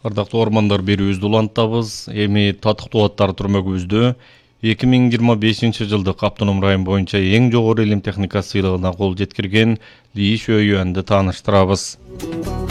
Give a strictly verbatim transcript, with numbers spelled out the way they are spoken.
Ардактуу ормандар берүүбүздү улантабыз. Эми татыктуу аттар түрмөгүбүздө эки миң жыйырма бешинчи жылдык Автоном район боюнча эң жогору илим техника сыйлыгына кол жеткирген Ли Шөйюанды тааныштырабыз.